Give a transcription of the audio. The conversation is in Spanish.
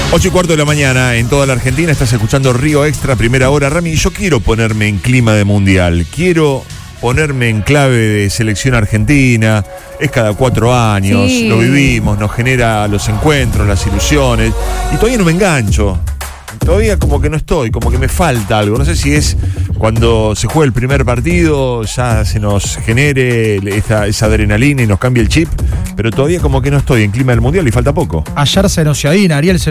8:15 de la mañana en toda la Argentina. Estás escuchando Río Extra, primera hora. Rami, yo quiero ponerme en clima de mundial. Quiero ponerme en clave de selección argentina. Es cada 4 años, sí. Lo vivimos, nos genera los encuentros, las ilusiones. Y todavía no me engancho. Todavía como que no estoy, como que me falta algo. No sé si es cuando se juega el primer partido, ya se nos genere esa adrenalina y nos cambia el chip. Pero todavía como que no estoy en clima del mundial y falta poco. Ayer se nos Ariel